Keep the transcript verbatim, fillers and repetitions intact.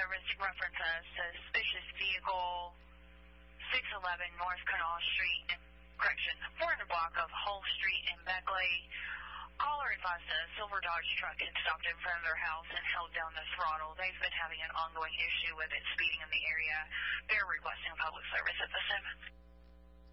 Service reference a suspicious vehicle, six eleven North Canal Street, correction, four hundred block of Hull Street in Beckley. Caller advised a silver Dodge truck had stopped in front of their house and held down the throttle. They've been having an ongoing issue with it speeding in the area. They're requesting public service at this time.